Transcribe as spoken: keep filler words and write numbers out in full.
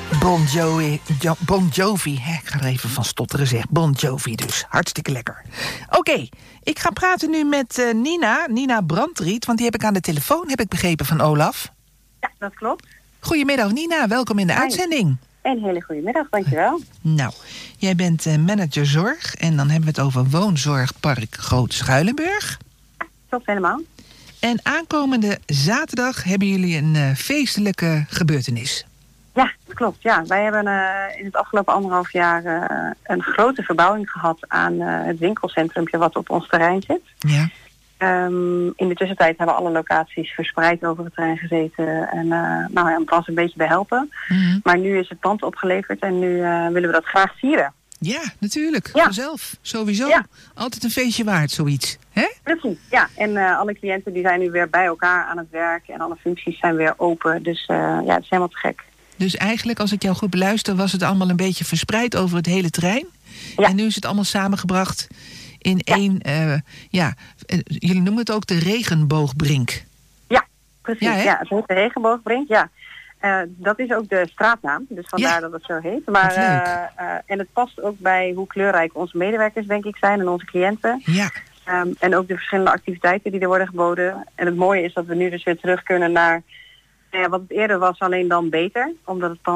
Bon Jovi, jo, Bon Jovi. Hè, ik ga er even van stotteren, zeg. Bon Jovi dus. Hartstikke lekker. Oké, okay, ik ga praten nu met uh, Nina, Nina Brandriet, want die heb ik aan de telefoon, heb ik begrepen, van Olaf. Ja, dat klopt. Goedemiddag Nina, welkom in de Hi. uitzending. Een hele goede middag, dankjewel. Nou, jij bent uh, manager zorg en dan hebben we het over woonzorgpark Groot Schuilenburg. Klopt helemaal. En aankomende zaterdag hebben jullie een uh, feestelijke gebeurtenis. Ja, dat klopt. Ja, wij hebben uh, in het afgelopen anderhalf jaar uh, een grote verbouwing gehad aan uh, het winkelcentrumpje wat op ons terrein zit. Ja. Um, in de tussentijd hebben alle locaties verspreid over het terrein gezeten en uh, nou ja, het was een beetje bij helpen. Mm-hmm. Maar nu is het pand opgeleverd en nu uh, willen we dat graag vieren. Ja, natuurlijk. Ja. Vanzelf. Sowieso. Ja. Altijd een feestje waard, zoiets. Hè? Precies, ja. En uh, alle cliënten die zijn nu weer bij elkaar aan het werk en alle functies zijn weer open. Dus uh, ja, het is helemaal te gek. Dus eigenlijk, als ik jou goed beluister, was het allemaal een beetje verspreid over het hele terrein. Ja. En nu is het allemaal samengebracht in Ja. één, uh, ja, uh, jullie noemen het ook de regenboogbrink. Ja, precies. Ja, hè? Ja, het heet de Regenboogbrink, ja. Uh, dat is ook de straatnaam, dus vandaar Ja. dat het zo heet. Maar, Wat leuk. uh, uh, en het past ook bij hoe kleurrijk onze medewerkers, denk ik, zijn en onze cliënten. Ja. Um, en ook de verschillende activiteiten die er worden geboden. En het mooie is dat we nu dus weer terug kunnen naar uh, wat het eerder was, alleen dan beter. Omdat het pand